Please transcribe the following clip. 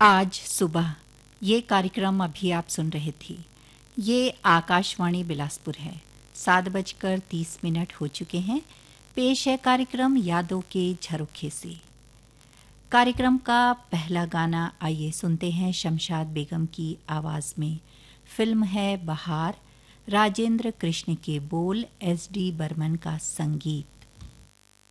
आज सुबह ये कार्यक्रम अभी आप सुन रहे थे। ये आकाशवाणी बिलासपुर है। 7:30 हो चुके हैं। पेश है कार्यक्रम यादों के झरोखे से। कार्यक्रम का पहला गाना आइए सुनते हैं शमशाद बेगम की आवाज में। फिल्म है बहार। राजेंद्र कृष्ण के बोल, एस डी बर्मन का संगीत।